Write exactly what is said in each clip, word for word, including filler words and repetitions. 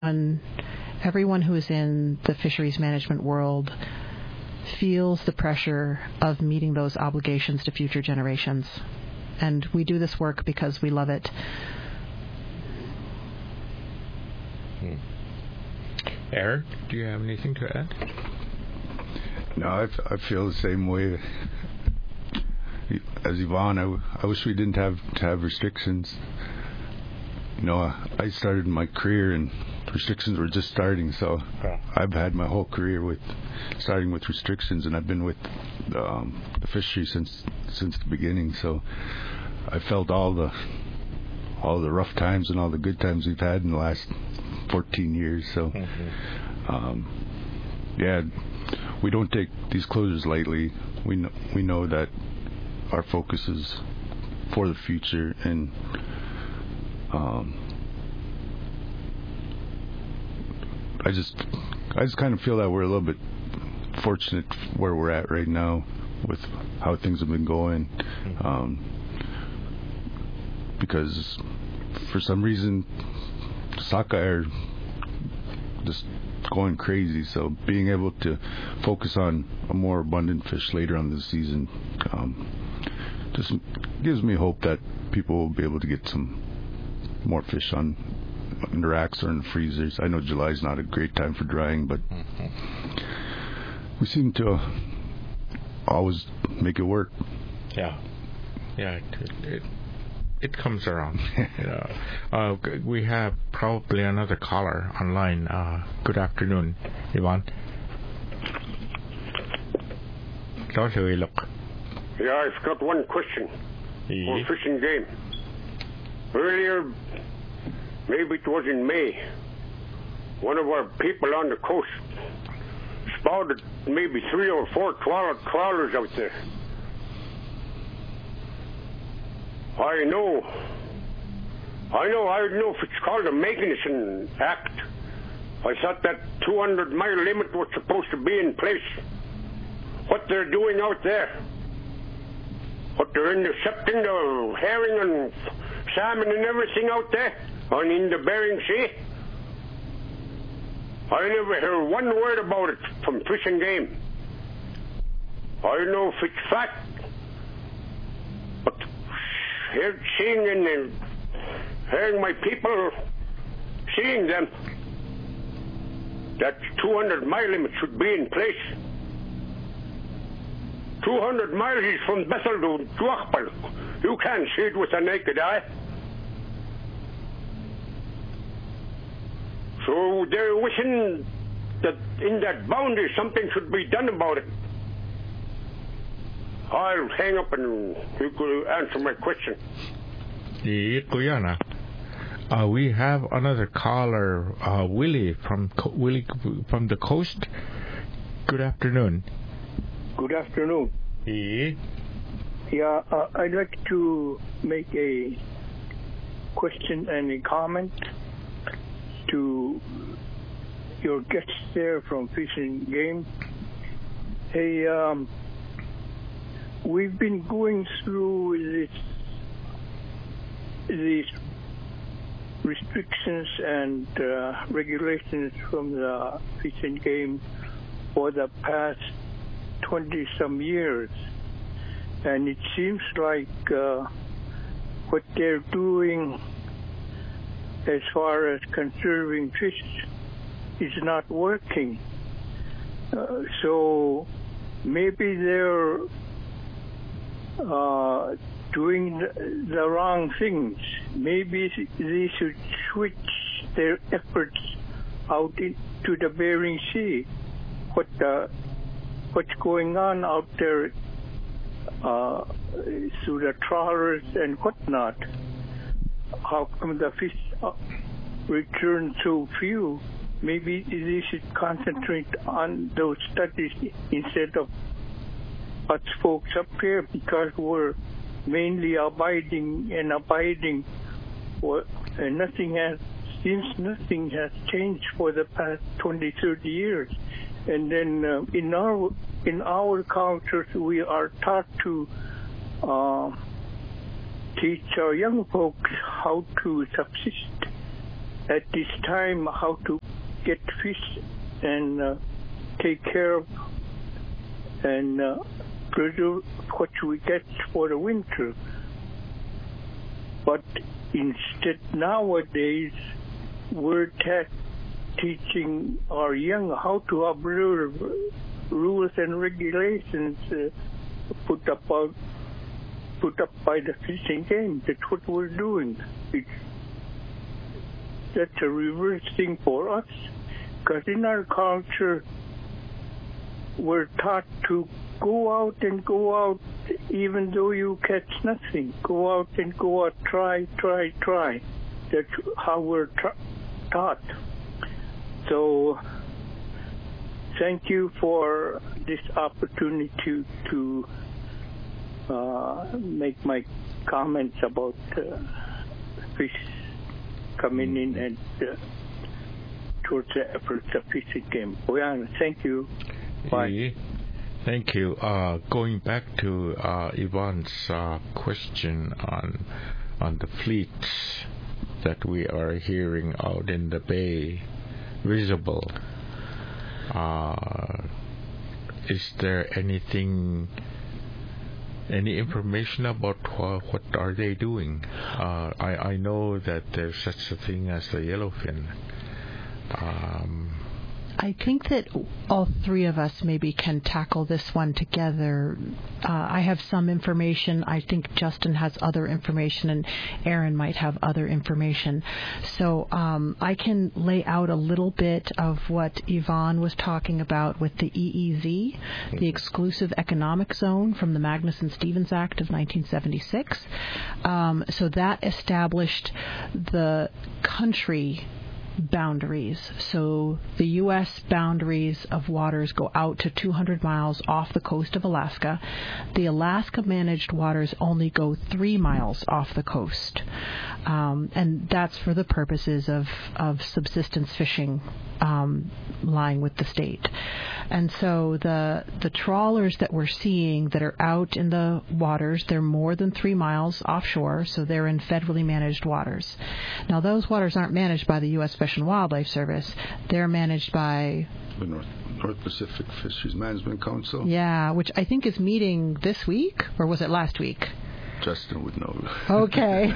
And everyone who is in the fisheries management world feels the pressure of meeting those obligations to future generations. And we do this work because we love it. Hmm. Eric, do you have anything to add? No, I, f- I feel the same way as Yvonne. I, w- I wish we didn't have to have restrictions. You know, I started my career and restrictions were just starting, so yeah. I've had my whole career with starting with restrictions, and I've been with um, the fishery since since the beginning. So I felt all the all the rough times and all the good times we've had in the last fourteen years. So mm-hmm. um, yeah, we don't take these closures lightly. We know, we know that our focus is for the future, and um, I just I just kind of feel that we're a little bit fortunate where we're at right now with how things have been going, um, because for some reason sockeye are just going crazy. So being able to focus on a more abundant fish later on this season um, just gives me hope that people will be able to get some more fish on in the racks or in the freezers. I know July's not a great time for drying, but mm-hmm. we seem to uh, always make it work. Yeah, yeah, it it, it comes around. yeah. uh, we have probably another caller online. Uh, good afternoon, Ivan. Look. Yeah, I've got one question yeah. for Fish and Game. Earlier, maybe it was in May, one of our people on the coast spotted maybe three or four trawler, trawlers out there. I know, I know, I don't know if it's called a Magnuson Act. I thought that two hundred mile limit was supposed to be in place. What they're doing out there, what they're intercepting, the herring and salmon and everything out there, and in the Bering Sea. I never heard one word about it from Fish and Game. I don't know if it's fact, but here, seeing and hearing my people, seeing them, that two hundred mile limit should be in place. two hundred miles is from Bethel to Duachpal. You can't see it with a naked eye. So they're wishing that in that boundary something should be done about it. I'll hang up and you could answer my question. Uh, we have another caller, uh, Willie from Willie from the coast. Good afternoon. Good afternoon. Yeah, yeah uh, I'd like to make a question and a comment to your guests there from Fish and Game. Hey, um, we've been going through this, these restrictions and uh, regulations from the Fish and Game for the past twenty some years, and it seems like uh, what they're doing as far as conserving fish is not working. Uh, so maybe they're uh, doing the, the wrong things. Maybe they should switch their efforts out into the Bering Sea. What uh, what's going on out there uh, through the trawlers and whatnot? How come the fish uh, return so few? Maybe they should concentrate on those studies instead of us folks up here, because we're mainly abiding and abiding, for, and nothing has, seems nothing has changed for the past twenty, thirty years. And then uh, in our in our cultures, we are taught to uh, teach our young folks how to subsist at this time how to get fish and uh, take care of and uh, preserve what we get for the winter. But instead nowadays we're ta- teaching our young how to observe rules and regulations uh, put up by, put up by the fishing game. That's what we're doing. It's, that's a reverse thing for us, because in our culture we're taught to go out and go out even though you catch nothing. Go out and go out, try, try, try. That's how we're tra- taught. So thank you for this opportunity to uh, make my comments about uh, fish coming in and uh, towards the efforts of fishing game. Well, thank you. Bye. Thank you. Uh, going back to uh, Yvonne's uh, question on on the fleets that we are hearing out in the bay visible, uh, is there anything, any information about what, what are they doing? Uh, I, I know that there's such a thing as the yellowfin. Um, I think that all three of us maybe can tackle this one together. Uh, I have some information. I think Justin has other information, and Aaron might have other information. So um, I can lay out a little bit of what Yvonne was talking about with the E E Z, the Exclusive Economic Zone from the Magnuson-Stevens Act of nineteen seventy-six. Um, so that established the country boundaries. So the U S boundaries of waters go out to two hundred miles off the coast of Alaska. The Alaska managed waters only go three miles off the coast. Um, and that's for the purposes of, of subsistence fishing um, lying with the state. And so the the trawlers that we're seeing that are out in the waters, they're more than three miles offshore, so they're in federally managed waters. Now, those waters aren't managed by the U S Fish and Wildlife Service. They're managed by the North, North Pacific Fisheries Management Council. Yeah, which I think is meeting this week, or was it last week? Justin would know. Okay.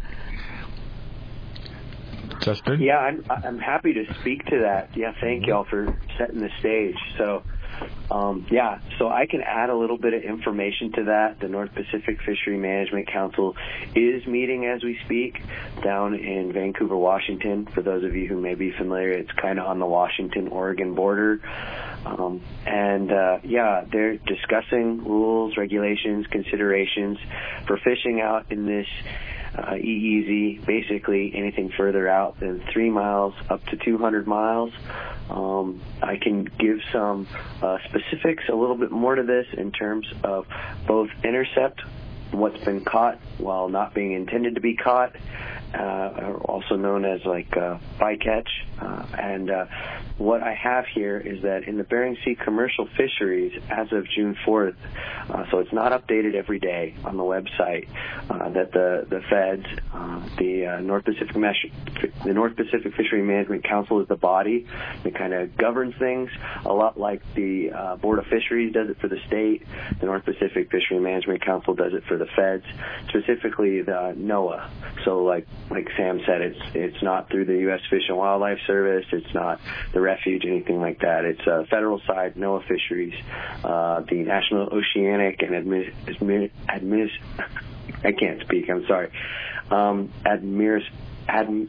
Justin? Yeah, I'm I'm happy to speak to that. Yeah, thank y'all for setting the stage. So, um, yeah, so I can add a little bit of information to that. The North Pacific Fishery Management Council is meeting as we speak down in Vancouver, Washington. For those of you who may be familiar, it's kind of on the Washington-Oregon border. Um, and, uh, yeah, they're discussing rules, regulations, considerations for fishing out in this Uh, E E Z, basically anything further out than three miles up to two hundred miles. Um, I can give some uh, specifics, a little bit more to this in terms of both intercept, what's been caught while not being intended to be caught, uh, also known as like uh, bycatch. Uh, and uh, what I have here is that in the Bering Sea commercial fisheries, as of June fourth, uh, so it's not updated every day on the website, uh, that the the feds, uh, the uh, North Pacific Mesh- the North Pacific Fishery Management Council is the body that kind of governs things, a lot like the uh, Board of Fisheries does it for the state. The North Pacific Fishery Management Council does it for the feds, specifically the NOAA. So like like Sam said, it's it's not through the U S Fish and Wildlife Service. It's not the refuge, anything like that. It's a uh, federal side, NOAA Fisheries, uh, the National Oceanic and Admis, admis, admis I can't speak, I'm sorry. Um, admirs, adm,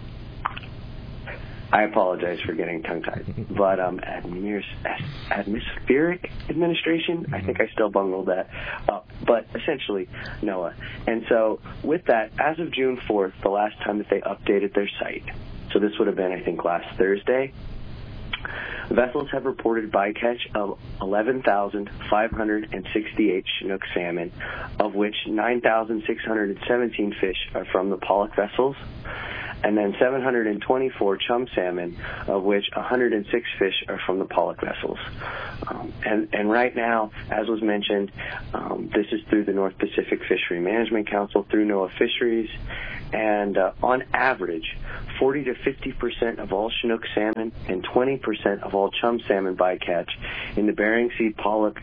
I apologize for getting tongue-tied. But um, admirs, Atmospheric Administration, I think I still bungled that. Uh, but essentially, NOAA. And so with that, as of June fourth, the last time that they updated their site, so this would have been, I think, last Thursday, vessels have reported bycatch of eleven thousand five hundred sixty-eight Chinook salmon, of which nine thousand six hundred seventeen fish are from the pollock vessels. and then seven hundred twenty-four chum salmon, of which one hundred six fish are from the pollock vessels. Um, and, and right now, as was mentioned, um, this is through the North Pacific Fishery Management Council, through NOAA Fisheries, and uh, on average, forty to fifty percent of all Chinook salmon and twenty percent of all chum salmon bycatch in the Bering Sea pollock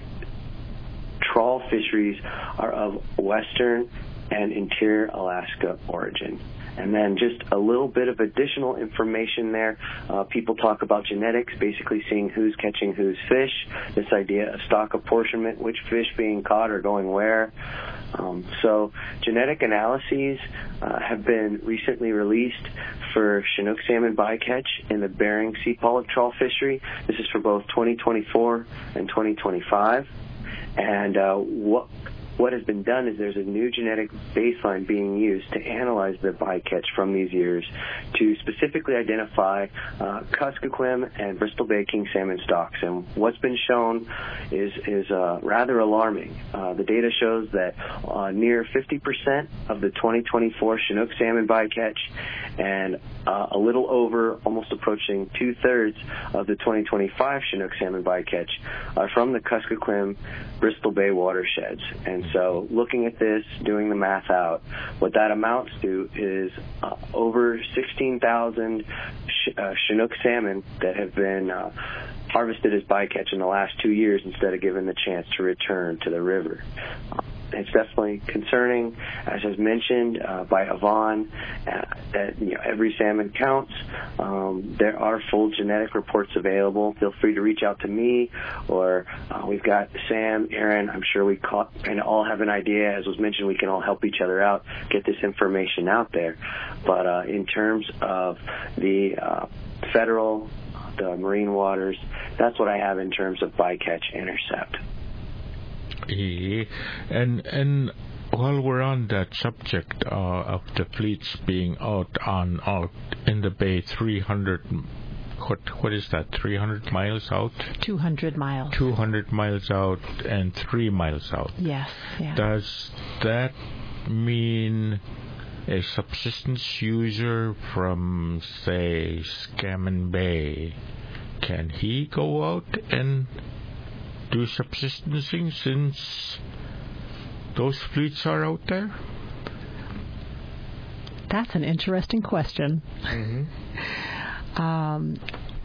trawl fisheries are of western and interior Alaska origin. And then just a little bit of additional information there. Uh, people talk about genetics, basically seeing who's catching whose fish, this idea of stock apportionment, which fish being caught or going where. Um, so genetic analyses uh, have been recently released for Chinook salmon bycatch in the Bering Sea pollock trawl fishery. This is for both twenty twenty-four and twenty twenty-five. And uh, what what has been done is there's a new genetic baseline being used to analyze the bycatch from these years to specifically identify uh, Kuskokwim and Bristol Bay king salmon stocks. And what's been shown is is uh, rather alarming. Uh, the data shows that uh, near fifty percent of the twenty twenty-four Chinook salmon bycatch and uh, a little over, almost approaching two-thirds of the twenty twenty-five Chinook salmon bycatch are from the Kuskokwim, Bristol Bay watersheds. And so looking at this, doing the math out, what that amounts to is uh, over sixteen thousand sh- uh, Chinook salmon that have been uh, harvested as bycatch in the last two years instead of given the chance to return to the river. Uh, It's definitely concerning, as is mentioned uh, by Yvonne, uh, that you know, every salmon counts. Um, there are full genetic reports available. Feel free to reach out to me, or uh, we've got Sam, Aaron. I'm sure we caught, and all have an idea. As was mentioned, we can all help each other out, get this information out there. But uh, in terms of the uh, federal, the marine waters, that's what I have in terms of bycatch intercept. Yeah. And and while we're on that subject uh, of the fleets being out on out in the bay, three hundred, what what is that? Three hundred miles out. Two hundred miles. Two hundred miles out and three miles out. Yes. Yeah. Does that mean a subsistence user from, say, Scammon Bay, can he go out and do subsistencing since those fleets are out there? That's an interesting question. Mm-hmm. Um,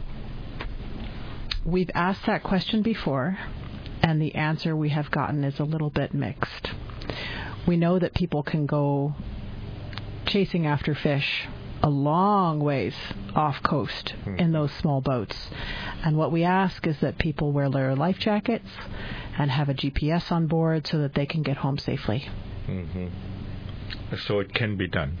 we've asked that question before, and the answer we have gotten is a little bit mixed. We know that people can go chasing after fish a long ways off coast mm. in those small boats. And what we ask is that people wear their life jackets and have a G P S on board so that they can get home safely. Mm-hmm. So it can be done.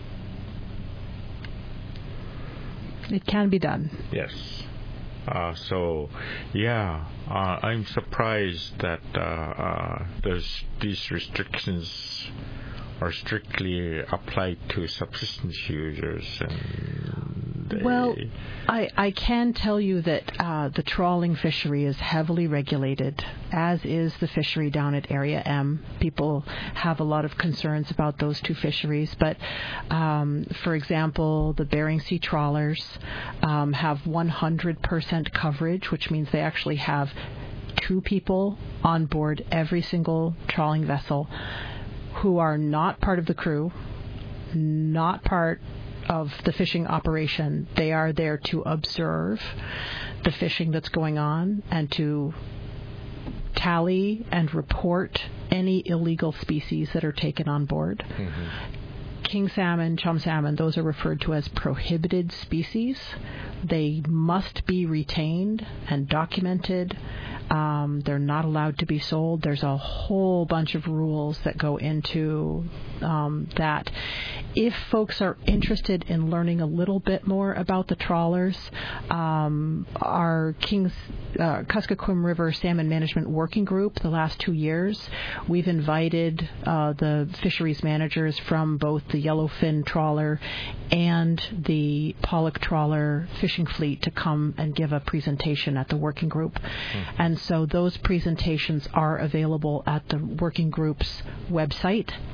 It can be done. Yes. Uh, so, yeah, uh, I'm surprised that uh, uh, there's these restrictions are strictly applied to subsistence users. And they... Well, I, I can tell you that uh, the trawling fishery is heavily regulated, as is the fishery down at Area M. People have a lot of concerns about those two fisheries, but um, for example, the Bering Sea trawlers um, have one hundred percent coverage, which means they actually have two people on board every single trawling vessel who are not part of the crew, not part of the fishing operation. They are there to observe the fishing that's going on and to tally and report any illegal species that are taken on board. Mm-hmm. King salmon, chum salmon, those are referred to as prohibited species. They must be retained and documented. Um, they're not allowed to be sold. There's a whole bunch of rules that go into um, that. If folks are interested in learning a little bit more about the trawlers, um, our Kings uh, Kuskokwim River Salmon Management Working Group, the last two years, we've invited uh, the fisheries managers from both the yellowfin trawler and the pollock trawler fishing fleet to come and give a presentation at the working group. Mm-hmm. And so those presentations are available at the working group's website.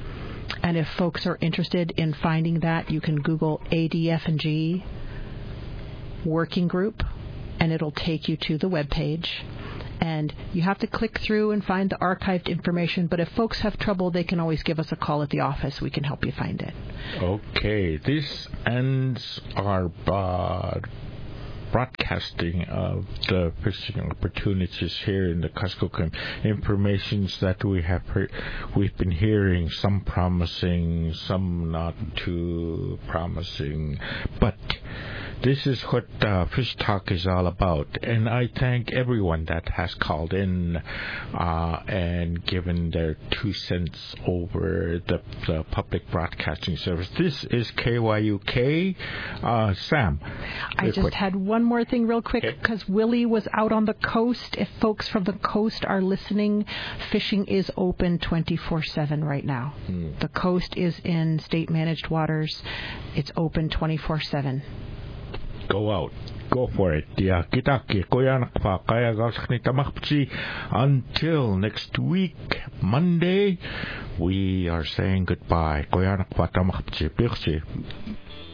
And if folks are interested in finding that, you can Google A D F and G Working Group, and it'll take you to the webpage. And you have to click through and find the archived information, but if folks have trouble, they can always give us a call at the office. We can help you find it. Okay, this ends our uh, broadcasting of the fishing opportunities here in the Kuskokwim. Informations that we have heard, we've been hearing, some promising, some not too promising, but this is what uh, Fish Talk is all about, and I thank everyone that has called in uh, and given their two cents over the, the public broadcasting service. This is K Y U K. Uh, Sam, I just quick. had one more thing real quick, because Willie was out on the coast. If folks from the coast are listening, fishing is open twenty-four seven right now. Hmm. The coast is in state-managed waters. It's open twenty-four seven. Go out. Go for it. Yeah, kita koyanak pa kaya gawsak ni tamakpchi. Until next week, Monday, we are saying goodbye. Koyanak pa tamakpchi. Pirsi.